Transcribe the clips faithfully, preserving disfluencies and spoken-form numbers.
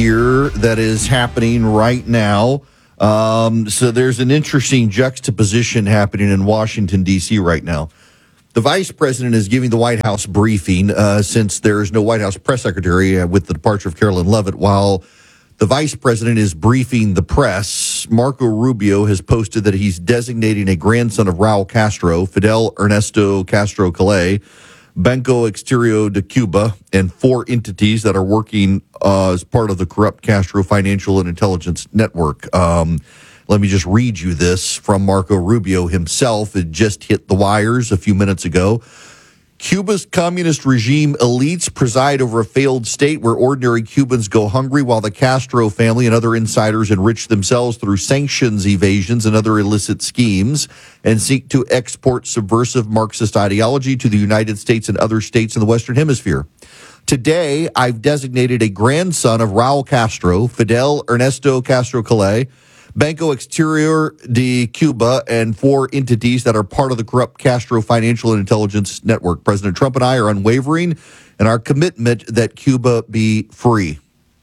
here that is happening right now. Um, so there's an interesting juxtaposition happening in Washington, D C right now. The vice president is giving the White House briefing uh, since there is no White House press secretary uh, with the departure of Carolyn Leavitt. While the vice president is briefing the press, Marco Rubio has posted that he's designating a grandson of Raul Castro, Fidel Ernesto Castro Calais, Banco Exterior de Cuba, and four entities that are working uh, as part of the corrupt Castro financial and intelligence network. Um, let me just read you this from Marco Rubio himself. It just hit the wires a few minutes ago. Cuba's communist regime elites preside over a failed state where ordinary Cubans go hungry while the Castro family and other insiders enrich themselves through sanctions evasions and other illicit schemes and seek to export subversive Marxist ideology to the United States and other states in the Western Hemisphere. Today, I've designated a grandson of Raul Castro, Fidel Ernesto Castro Calais, Banco Exterior de Cuba, and four entities that are part of the corrupt Castro financial and intelligence network. President Trump and I are unwavering in our commitment that Cuba be free.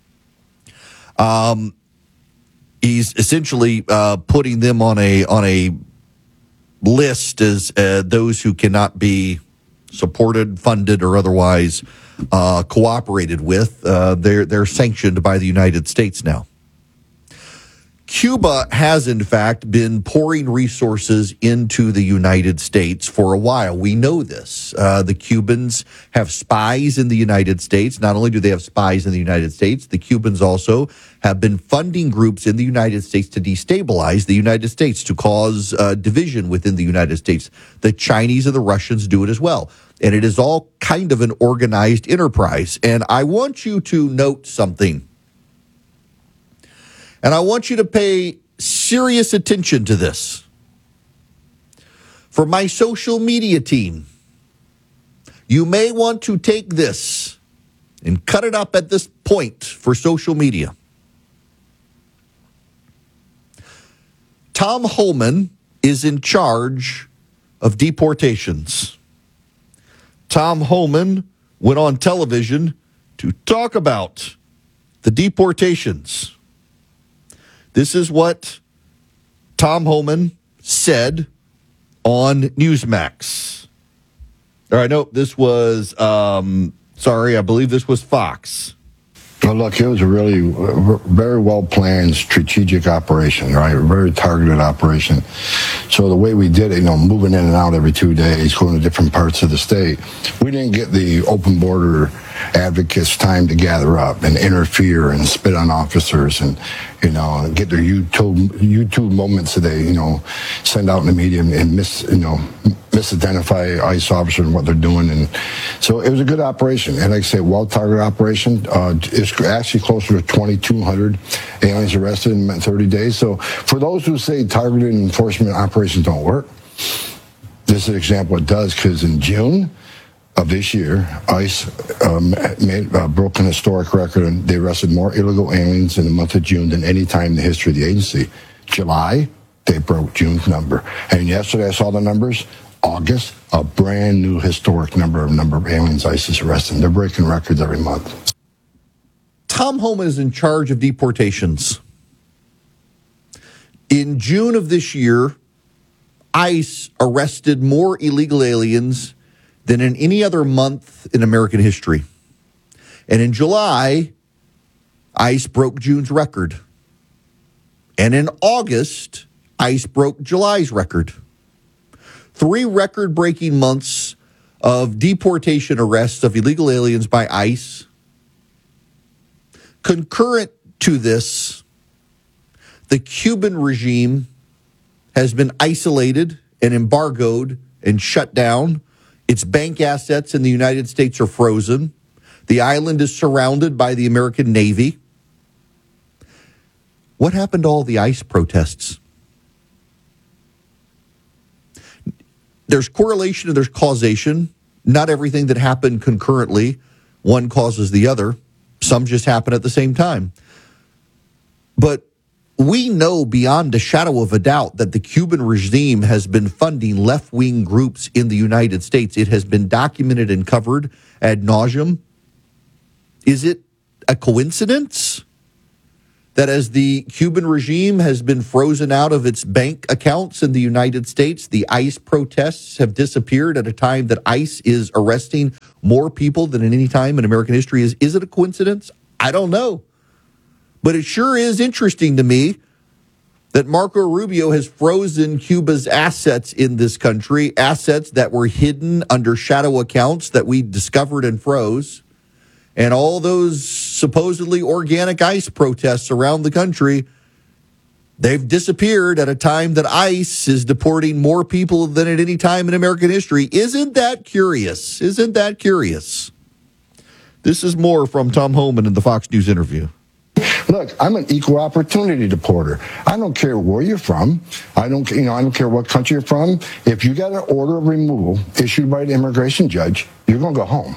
Um, he's essentially uh, putting them on a on a list as uh, those who cannot be supported, funded, or otherwise uh, cooperated with. Uh, they're they're sanctioned by the United States now. Cuba has, in fact, been pouring resources into the United States for a while. We know this. Uh, the Cubans have spies in the United States. Not only do they have spies in the United States, the Cubans also have been funding groups in the United States to destabilize the United States, to cause uh, division within the United States. The Chinese and the Russians do it as well. And it is all kind of an organized enterprise. And I want you to note something. And I want you to pay serious attention to this. For my social media team, you may want to take this and cut it up at this point for social media. Tom Homan is in charge of deportations. Tom Homan went on television to talk about the deportations. This is what Tom Homan said on Newsmax. All right, no, this was, um, sorry, I believe this was Fox. Well, look, it was a really very well-planned strategic operation, right? A very targeted operation. So the way we did it, you know, moving in and out every two days, going to different parts of the state, we didn't get the open border advocates time to gather up and interfere and spit on officers and, you know, get their YouTube, YouTube moments that they, you know, send out in the media and, and mis, you know, misidentify ICE officers and what they're doing. And so it was a good operation. And like I say, well-targeted operation. Uh, it's actually closer to twenty-two hundred aliens arrested in thirty days. So for those who say targeted enforcement operations don't work, this is an example it does, because in June of this year, ICE um, made, uh, broke an historic record, and they arrested more illegal aliens in the month of June than any time in the history of the agency. July, they broke June's number. And yesterday I saw the numbers. August, a brand new historic number of number of aliens ICE is arresting. They're breaking records every month. Tom Homan is in charge of deportations. In June of this year, ICE arrested more illegal aliens than in any other month in American history. And in July, ICE broke June's record. And in August, ICE broke July's record. Three record-breaking months of deportation arrests of illegal aliens by ICE. Concurrent to this, the Cuban regime has been isolated and embargoed and shut down. Its bank assets in the United States are frozen. The island is surrounded by the American Navy. What happened to all the ICE protests? There's correlation and there's causation. Not everything that happened concurrently, one causes the other. Some just happen at the same time. But we know beyond a shadow of a doubt that the Cuban regime has been funding left-wing groups in the United States. It has been documented and covered ad nauseum. Is it a coincidence that as the Cuban regime has been frozen out of its bank accounts in the United States, the ICE protests have disappeared at a time that ICE is arresting more people than at any time in American history. Is, is it a coincidence? I don't know. But it sure is interesting to me that Marco Rubio has frozen Cuba's assets in this country, assets that were hidden under shadow accounts that we discovered and froze. And all those supposedly organic ICE protests around the country, they've disappeared at a time that ICE is deporting more people than at any time in American history. Isn't that curious? Isn't that curious? This is more from Tom Homan in the Fox News interview. Look, I'm an equal opportunity deporter. I don't care where you're from. I don't, you know, I don't care what country you're from. If you got an order of removal issued by the immigration judge, you're going to go home.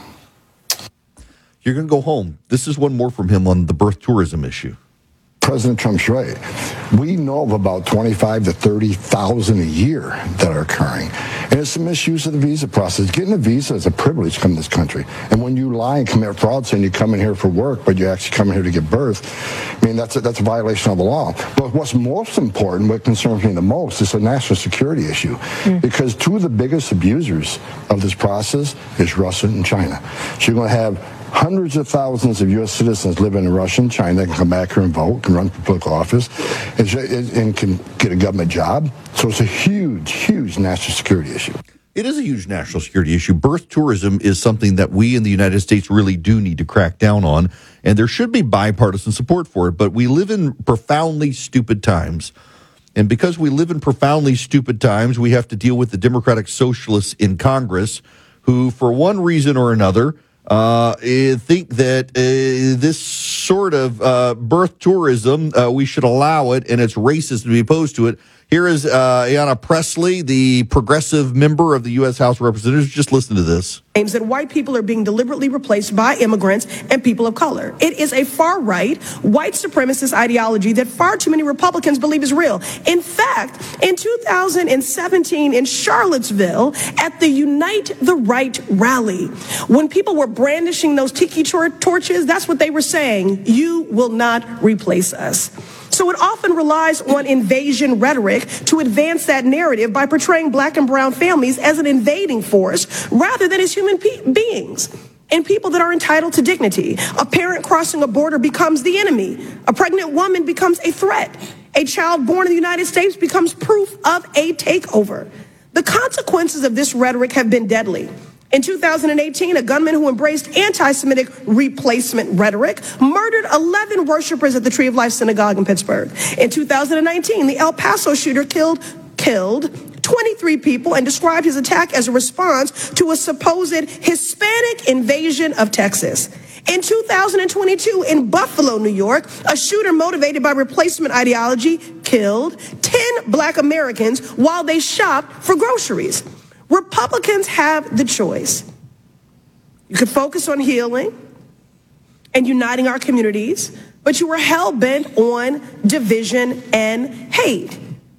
You're going to go home. This is one more from him on the birth tourism issue. President Trump's right. We know of about twenty-five to thirty thousand a year that are occurring. And it's some misuse of the visa process. Getting a visa is a privilege to come to this country. And when you lie and commit fraud saying you come in here for work, but you actually come in here to give birth, I mean, that's a, that's a violation of the law. But what's most important, what concerns me the most, is a national security issue. Mm. Because two of the biggest abusers of this process is Russia and China. So you're going to have hundreds of thousands of U S citizens living in Russia and China can come back here and vote, can run for political office, and, and can get a government job. So it's a huge, huge national security issue. It is a huge national security issue. Birth tourism is something that we in the United States really do need to crack down on, and there should be bipartisan support for it. But we live in profoundly stupid times. And because we live in profoundly stupid times, we have to deal with the Democratic Socialists in Congress who, for one reason or another, Uh, I think that uh, this sort of uh, birth tourism, uh, we should allow it, and it's racist to be opposed to it. Here is uh, Ayanna Pressley, the progressive member of the U S House of Representatives. Just listen to this. Claims that white people are being deliberately replaced by immigrants and people of color. It is a far-right, white supremacist ideology that far too many Republicans believe is real. In fact, in two thousand seventeen in Charlottesville at the Unite the Right rally, when people were brandishing those tiki tor- torches, that's what they were saying. You will not replace us. So it often relies on invasion rhetoric to advance that narrative by portraying black and brown families as an invading force rather than as human pe- beings and people that are entitled to dignity. A parent crossing a border becomes the enemy. A pregnant woman becomes a threat. A child born in the United States becomes proof of a takeover. The consequences of this rhetoric have been deadly. In two thousand eighteen, a gunman who embraced anti-Semitic replacement rhetoric murdered eleven worshipers at the Tree of Life Synagogue in Pittsburgh. In two thousand nineteen, the El Paso shooter killed, killed twenty-three people and described his attack as a response to a supposed Hispanic invasion of Texas. In two thousand twenty-two, in Buffalo, New York, a shooter motivated by replacement ideology killed ten black Americans while they shopped for groceries. Republicans have the choice. You could focus on healing and uniting our communities, but you are hell-bent on division and hate.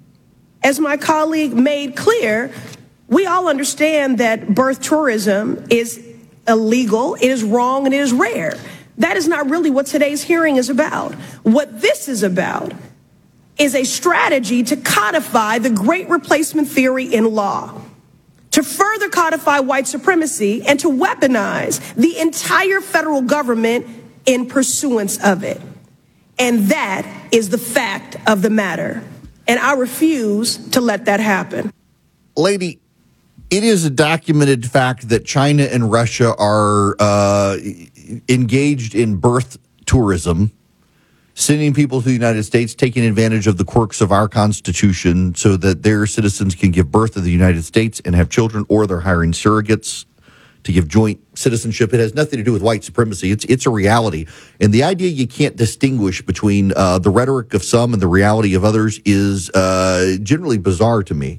As my colleague made clear, we all understand that birth tourism is illegal, it is wrong, and it is rare. That is not really what today's hearing is about. What this is about is a strategy to codify the great replacement theory in law, to further codify white supremacy, and to weaponize the entire federal government in pursuance of it. And that is the fact of the matter. And I refuse to let that happen. Lady, it is a documented fact that China and Russia are uh, engaged in birth tourism, sending people to the United States, taking advantage of the quirks of our Constitution so that their citizens can give birth to the United States and have children, or they're hiring surrogates to give joint citizenship. It has nothing to do with white supremacy. It's it's a reality. And the idea you can't distinguish between uh, the rhetoric of some and the reality of others is uh, generally bizarre to me.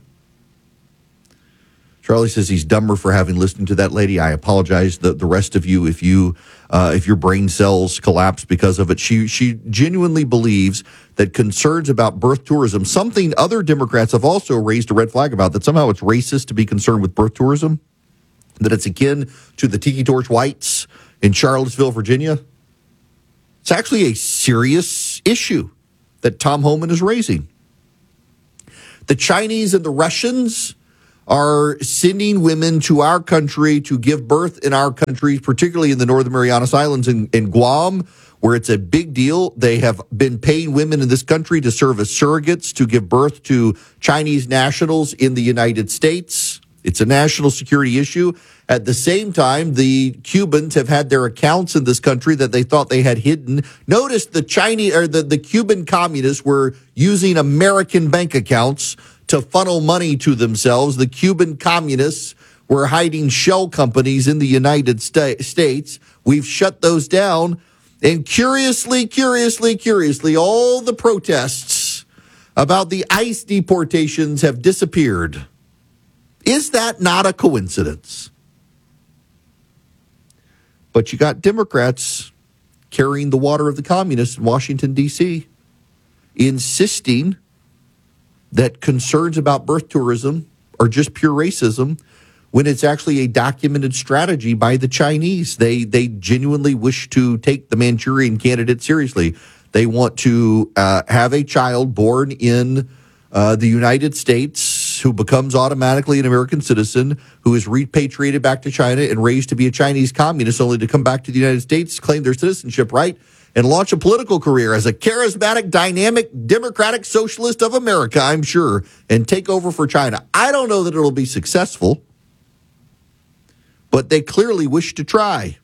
Charlie says he's dumber for having listened to that lady. I apologize. The the rest of you, if you uh, if your brain cells collapse because of it, she she genuinely believes that concerns about birth tourism, something other Democrats have also raised a red flag about, that somehow it's racist to be concerned with birth tourism, that it's akin to the Tiki Torch Whites in Charlottesville, Virginia. It's actually a serious issue. that Tom Homan is raising. The Chinese and the Russians are sending women to our country to give birth in our country, particularly in the Northern Marianas Islands and in, in Guam, where it's a big deal. They have been paying women in this country to serve as surrogates to give birth to Chinese nationals in the United States. It's a national security issue. At the same time, the Cubans have had their accounts in this country that they thought they had hidden. Notice the Chinese or the, the Cuban communists were using American bank accounts to funnel money to themselves. The Cuban communists were hiding shell companies in the United Sta- States. We've shut those down. And curiously, curiously, curiously, all the protests about the ICE deportations have disappeared. Is that not a coincidence? But you got Democrats carrying the water of the communists in Washington, D C, insisting that concerns about birth tourism are just pure racism when it's actually a documented strategy by the Chinese. They they genuinely wish to take the Manchurian candidate seriously. They want to uh, have a child born in uh, the United States who becomes automatically an American citizen, who is repatriated back to China and raised to be a Chinese communist, only to come back to the United States, claim their citizenship right, and launch a political career as a charismatic, dynamic, democratic socialist of America, I'm sure, and take over for China. I don't know that it'll be successful, but they clearly wish to try.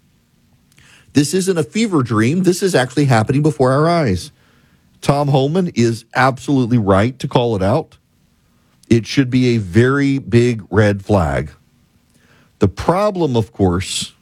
This isn't a fever dream. This is actually happening before our eyes. Tom Homan is absolutely right to call it out. It should be a very big red flag. The problem, of course,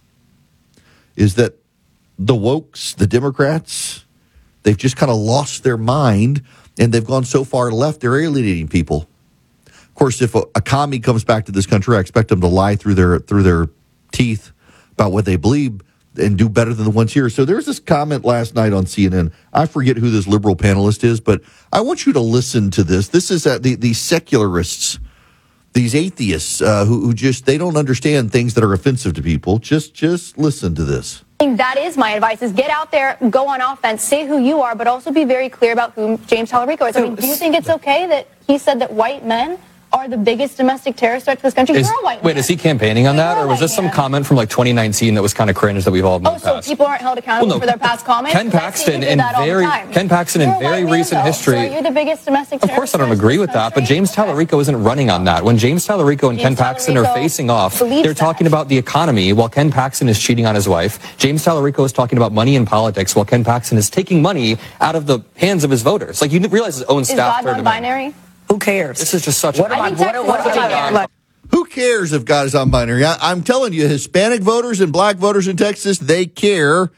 is that the wokes, the Democrats, they've just kind of lost their mind, and they've gone so far left, they're alienating people. Of course, if a, a commie comes back to this country, I expect them to lie through their through their teeth about what they believe and do better than the ones here. So there's this comment last night on C N N. I forget who this liberal panelist is, but I want you to listen to this. This is uh, the, the secularists, these atheists uh, who, who just, they don't understand things that are offensive to people. Just, just listen to this. That is my advice, is get out there, go on offense, say who you are, but also be very clear about who James Tallarico is. I mean, do you think it's okay that he said that white men are the biggest domestic terrorist threat to this country? Is, You're a white wait, man. is he campaigning on that, You're a or was this white some man. comment from like twenty nineteen that was kind of cringe that we've all moved Oh, so past? people aren't held accountable Well, no, for their past comments? Ken Because I see Paxton you do in that all the very time. Ken Paxton in You're a very white man, recent though. history. So are you the biggest domestic Of course, I don't terrorist agree in with this that, but country? James Okay. Tallarico isn't running on that. When James Tallarico and James Ken Paxton are Tallarico facing off, believes they're talking that. about the economy while Ken Paxton is cheating on his wife. James Tallarico is talking about money and politics while Ken Paxton is taking money out of the hands of his voters. Like, you realize his own Is staff God turned him in. non-binary? Who cares? This is just such What a... am I, I think what, Texas what, is what, non-binary. like, Who cares if God is non-binary? I, I'm telling you, Hispanic voters and black voters in Texas, they care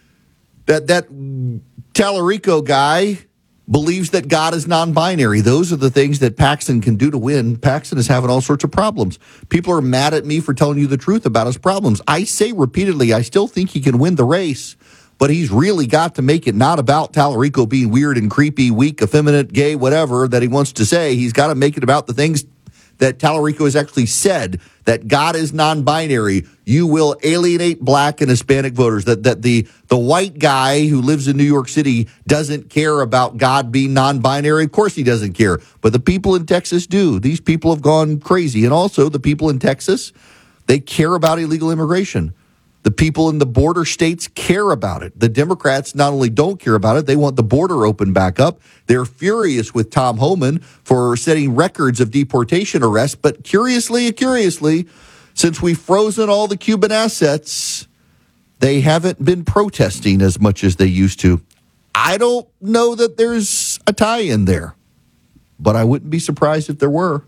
that that Tallarico guy believes that God is non-binary. Those are the things that Paxton can do to win. Paxton is having all sorts of problems. People are mad at me for telling you the truth about his problems. I say repeatedly, I still think he can win the race, but he's really got to make it not about Tallarico being weird and creepy, weak, effeminate, gay, whatever that he wants to say. He's got to make it about the things that Tallarico has actually said, that God is non-binary. You will alienate black and Hispanic voters. That that the the white guy who lives in New York City doesn't care about God being non-binary. Of course he doesn't care. But the people in Texas do. These people have gone crazy. And also the people in Texas, they care about illegal immigration. The people in the border states care about it. The Democrats not only don't care about it, they want the border open back up. They're furious with Tom Homan for setting records of deportation arrests. But curiously, curiously, since we've frozen all the Cuban assets, they haven't been protesting as much as they used to. I don't know that there's a tie-in there, but I wouldn't be surprised if there were.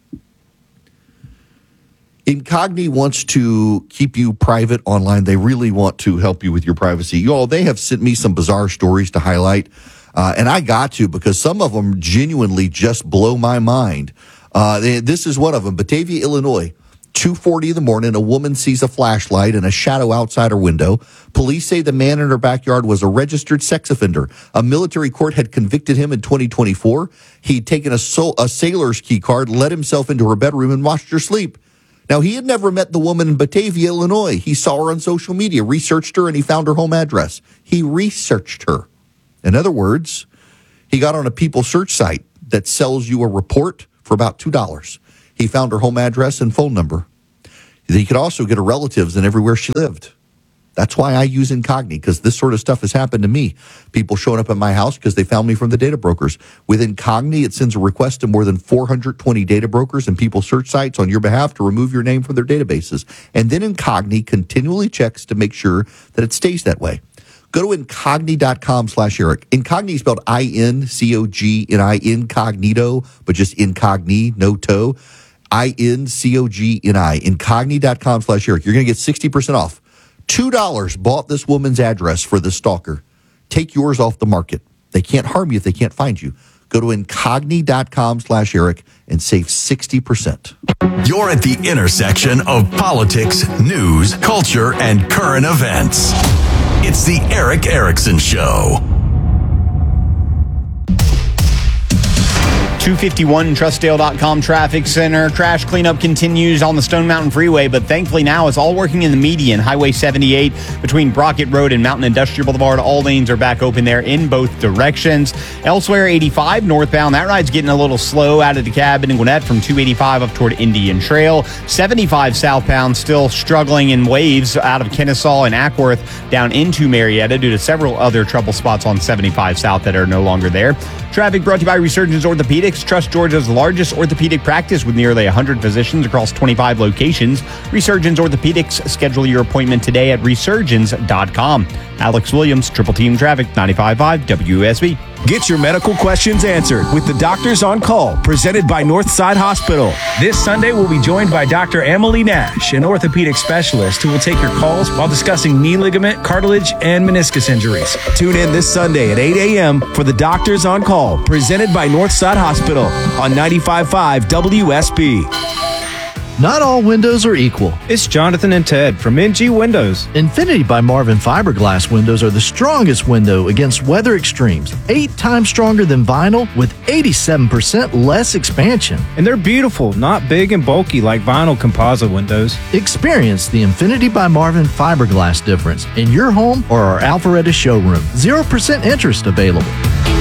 Incogni wants to keep you private online. They really want to help you with your privacy. Y'all, they have sent me some bizarre stories to highlight, uh, and I got to because some of them genuinely just blow my mind. Uh, they, this is one of them. Batavia, Illinois, two forty in the morning, a woman sees a flashlight and a shadow outside her window. Police say the man in her backyard was a registered sex offender. A military court had convicted him in twenty twenty-four. He'd taken a, sol- a sailor's key card, let himself into her bedroom, and watched her sleep. Now, he had never met the woman in Batavia, Illinois. He saw her on social media, researched her, and he found her home address. He researched her. In other words, He got on a People search site that sells you a report for about two dollars. He found her home address and phone number. He could also get her relatives and everywhere she lived. That's why I use Incogni, because this sort of stuff has happened to me. People showing up at my house because they found me from the data brokers. With Incogni, it sends a request to more than four hundred twenty data brokers and people search sites on your behalf to remove your name from their databases. And then Incogni continually checks to make sure that it stays that way. Go to Incogni.com slash Eric. Incogni is spelled I N C O G N I, incognito, but just incogni, no toe. I N C O G N I, Incogni.com slash Eric. You're going to get sixty percent off. two dollars bought this woman's address for the stalker. Take yours off the market. They can't harm you if they can't find you. Go to Incogni.com slash Eric and save sixty percent. You're at the intersection of politics, news, culture, and current events. It's the Erick Erickson Show. two fifty-one Trustdale dot com traffic center. Trash cleanup continues on the Stone Mountain Freeway, but thankfully now it's all working in the median. Highway seventy-eight between Brockett Road and Mountain Industrial Boulevard. All lanes are back open there in both directions. Elsewhere, eighty-five northbound. That ride's getting a little slow out of the cabin in Gwinnett from two eighty-five up toward Indian Trail. seventy-five southbound still struggling in waves out of Kennesaw and Ackworth down into Marietta due to several other trouble spots on seventy-five south that are no longer there. Traffic brought to you by Resurgence Orthopedics. Trust Georgia's largest orthopedic practice with nearly one hundred physicians across twenty-five locations. Resurgence Orthopedics. Schedule your appointment today at resurgence dot com. Alex Williams, Triple Team Traffic, ninety-five point five W S B. Get your medical questions answered with the Doctors on Call, presented by Northside Hospital. This Sunday, we'll be joined by Doctor Emily Nash, an orthopedic specialist who will take your calls while discussing knee ligament, cartilage, and meniscus injuries. Tune in this Sunday at eight a.m. for the Doctors on Call, presented by Northside Hospital on ninety-five point five W S B. Not all windows are equal. It's Jonathan and Ted from N G Windows. Infinity by Marvin fiberglass windows are the strongest window against weather extremes. Eight times stronger than vinyl with eighty-seven percent less expansion. And they're beautiful, not big and bulky like vinyl composite windows. Experience the Infinity by Marvin fiberglass difference in your home or our Alpharetta showroom. zero percent interest available.